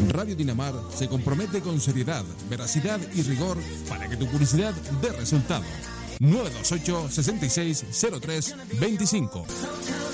Radio Dinamar se compromete con seriedad, veracidad y rigor para que tu publicidad dé resultado. 928-660325